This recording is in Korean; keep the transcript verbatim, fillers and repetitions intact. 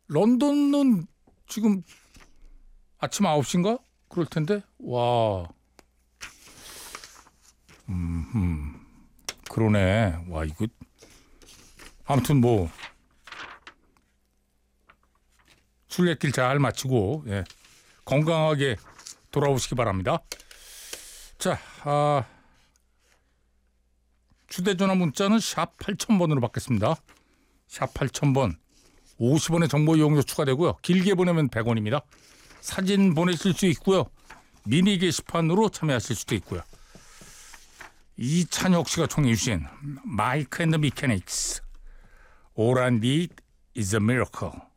런던은 지금 아침 아홉 시인가? 그럴 텐데. 와. 음, 음. 그러네. 와, 이거. 아무튼 뭐. 순례길 잘 마치고, 예. 건강하게 돌아오시기 바랍니다. 자, 아. 휴대전화 문자는 샵 팔천 번으로 받겠습니다. 샵 팔천 번. 오십 원의 정보 이용료 추가되고요. 길게 보내면 백 원입니다. 사진 보내실 수 있고요. 미니 게시판으로 참여하실 수도 있고요. 이찬혁 씨가 청해 주신 마이크 앤 더 미케닉스 All I Need is a Miracle.